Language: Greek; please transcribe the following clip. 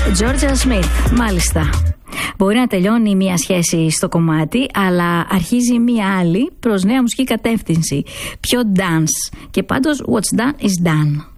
Τζόρτζα Σμιθ, μάλιστα. Μπορεί να τελειώνει μία σχέση στο κομμάτι, αλλά αρχίζει μία άλλη προς νέα μουσική κατεύθυνση. Πιο dance. Και πάντως, what's done is done.